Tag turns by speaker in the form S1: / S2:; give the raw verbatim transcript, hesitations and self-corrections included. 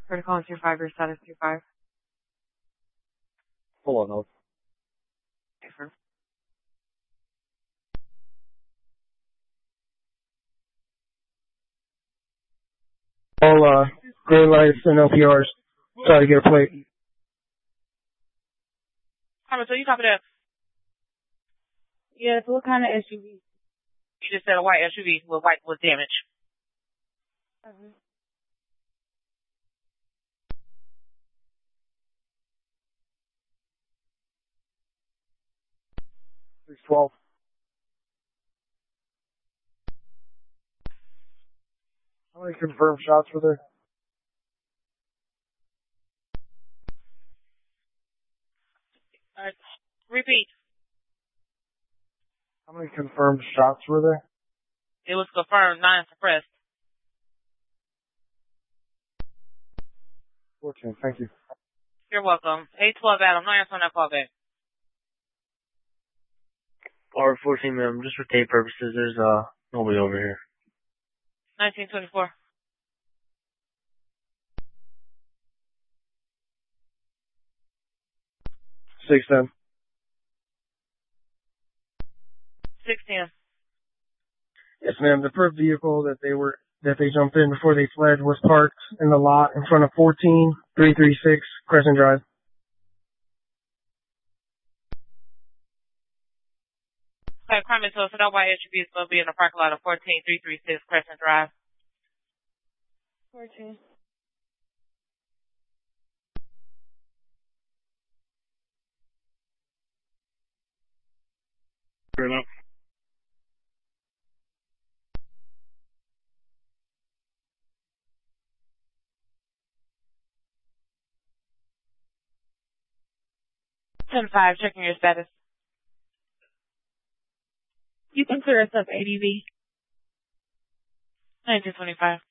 S1: Critical on two five, your status two five.
S2: Hold on, hold.
S1: Okay, sir.
S3: All uh, green lights and L P Rs. Try to get a plate.
S4: How much? So you copy that?
S5: Yes, what kind of S U V?
S4: You just said a white S U V with white with damage.
S5: Mm-hmm.
S2: six twelve. How many confirmed shots were there?
S4: Uh, repeat.
S2: How many confirmed shots were there?
S4: It was confirmed, nine suppressed.
S2: fourteen, thank you.
S4: You're welcome. eight twelve Adam, no answer on that call back.
S6: R fourteen, ma'am, just for tape purposes, there's uh nobody over here.
S4: nineteen twenty-four.
S2: six ten.
S4: six ten.
S3: Yes, ma'am. The first vehicle that they were that they jumped in before they fled was parked in the lot in front of fourteen three three six Crescent Drive.
S4: Okay, crime is so that white S U V is supposed to be in the parking lot of fourteen three three six Crescent Drive.
S5: fourteen.
S6: Fair enough.
S4: ten five, checking your status.
S5: You can clear us up A D V.
S4: nineteen twenty-five.